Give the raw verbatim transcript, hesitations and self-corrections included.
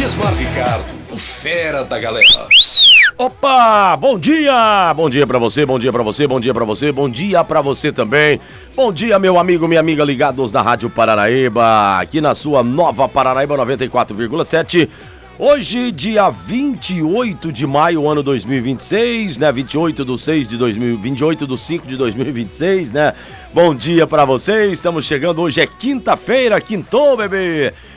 Esmar Ricardo, o fera da galera. Opa, bom dia, bom dia pra você, bom dia pra você, bom dia pra você, bom dia pra você também. Bom dia, meu amigo, minha amiga ligados na Rádio Paranaíba, aqui na sua nova Paranaíba noventa e quatro vírgula sete. Hoje, dia vinte e oito de maio, ano dois mil e vinte e seis, né? vinte e oito do seis de dois mil, vinte e oito do cinco de dois mil e vinte e seis, né? Bom dia pra vocês, estamos chegando, hoje é quinta-feira, quintou, bebê!